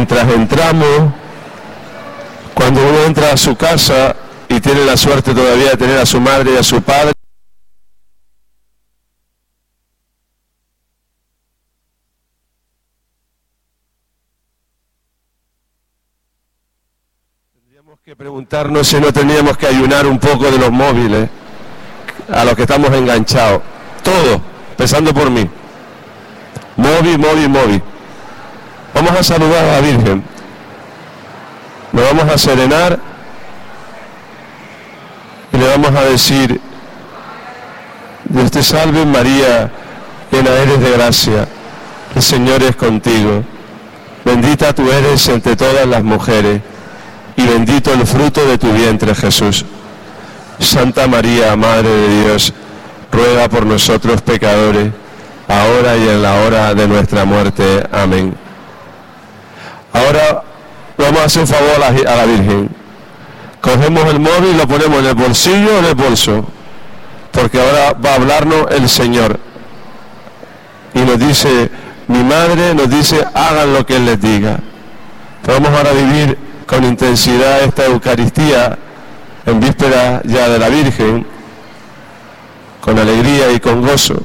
mientras entramos, cuando uno entra a su casa y tiene la suerte todavía de tener a su madre y a su padre, tendríamos que preguntarnos si no teníamos que ayunar un poco de los móviles a los que estamos enganchados. Todos, empezando por mí. Móvil. Vamos a saludar a la Virgen. Nos vamos a serenar y le vamos a decir: Dios te salve María, llena eres de gracia, el Señor es contigo. Bendita tú eres entre todas las mujeres y bendito el fruto de tu vientre, Jesús. Santa María, Madre de Dios, ruega por nosotros pecadores, ahora y en la hora de nuestra muerte. Amén. Ahora vamos a hacer un favor a la Virgen. Cogemos el móvil y lo ponemos en el bolsillo o en el bolso, porque ahora va a hablarnos el Señor. Y nos dice, mi madre nos dice, hagan lo que Él les diga. Pero vamos ahora a vivir con intensidad esta Eucaristía en víspera ya de la Virgen, con alegría y con gozo.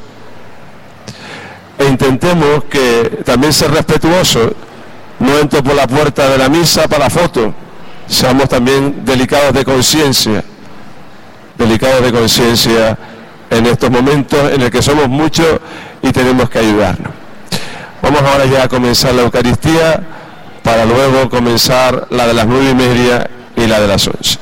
E intentemos que también ser respetuosos. No entro por la puerta de la misa para la foto. Seamos también delicados de conciencia en estos momentos en el que somos muchos y tenemos que ayudarnos. Vamos ahora ya a comenzar la Eucaristía para luego comenzar la de las 9:30 y la de las 11.